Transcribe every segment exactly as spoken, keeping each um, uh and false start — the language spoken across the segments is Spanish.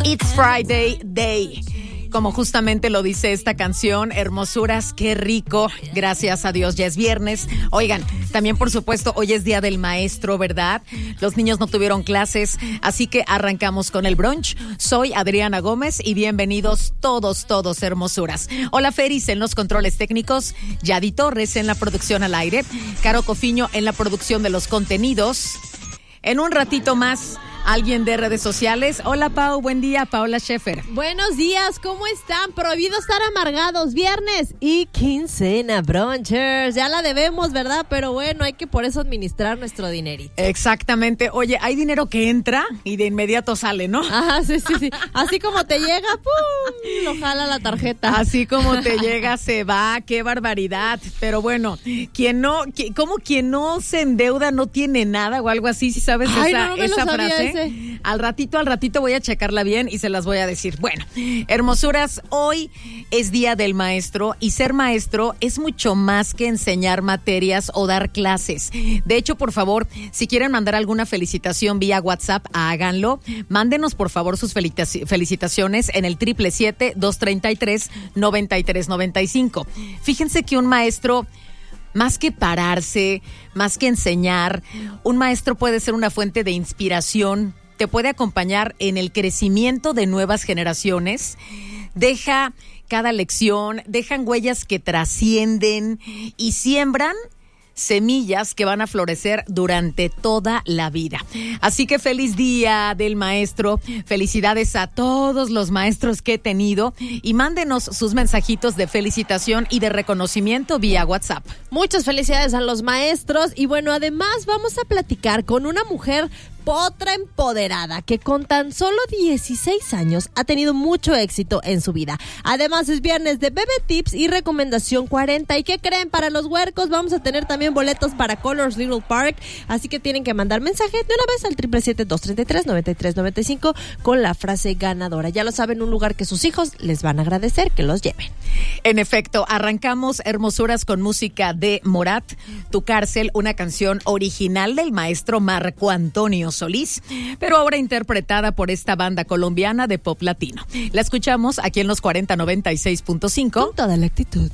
It's Friday Day, como justamente lo dice esta canción. Hermosuras, qué rico, gracias a Dios, ya es viernes. Oigan, también por supuesto hoy es día del maestro, ¿verdad? Los niños no tuvieron clases, así que arrancamos con el brunch. Soy Adriana Gómez y bienvenidos todos, todos, hermosuras. Hola Feris en los controles técnicos, Yadi Torres en la producción al aire, Caro Cofiño en la producción de los contenidos. En un ratito más, alguien de redes sociales. Hola Pau, buen día, Paola Schaefer. Buenos días, ¿cómo están? Prohibido estar amargados, viernes y quincena, brunchers. Ya la debemos, ¿verdad? Pero bueno, hay que por eso administrar nuestro dinerito. Exactamente. Oye, hay dinero que entra y de inmediato sale, ¿no? Ajá, sí, sí, sí. Así como te llega, ¡pum!, lo jala la tarjeta. Así como te llega, se va. ¡Qué barbaridad! Pero bueno, quien no, quien, ¿cómo quien no se endeuda no tiene nada o algo así? ¿Sí sabes Ay, esa, no, no me esa lo sabía frase? ese. Al ratito, al ratito voy a checarla bien y se las voy a decir. Bueno, hermosuras, hoy es día del maestro y ser maestro es mucho más que enseñar materias o dar clases. De hecho, por favor, si quieren mandar alguna felicitación vía WhatsApp, háganlo. Mándenos, por favor, sus felicitaciones en el triple siete, dos treinta y tres, noventa y tres noventa y cinco. Fíjense que un maestro, más que pararse, más que enseñar, un maestro puede ser una fuente de inspiración, te puede acompañar en el crecimiento de nuevas generaciones, deja cada lección, dejan huellas que trascienden y siembran semillas que van a florecer durante toda la vida. Así que feliz día del maestro, felicidades a todos los maestros que he tenido y mándenos sus mensajitos de felicitación y de reconocimiento vía WhatsApp. Muchas felicidades a los maestros y bueno, además vamos a platicar con una mujer potra empoderada que con tan solo dieciséis años ha tenido mucho éxito en su vida. Además es viernes de Bebé Tips y Recomendación cuarenta. ¿Y qué creen? Para los huercos vamos a tener también boletos para Colors Little Park, así que tienen que mandar mensaje de una vez al triple siete, dos treinta y tres, noventa y tres noventa y cinco con la frase ganadora. Ya lo saben, un lugar que sus hijos les van a agradecer que los lleven. En efecto, arrancamos hermosuras con música de Morat, Tu Cárcel, una canción original del maestro Marco Antonio Solís, pero ahora interpretada por esta banda colombiana de pop latino. La escuchamos aquí en los cuarenta noventa y seis punto cinco. Con toda la actitud.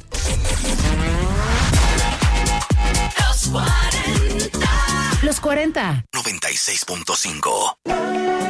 Los cuarenta. noventa y seis punto cinco.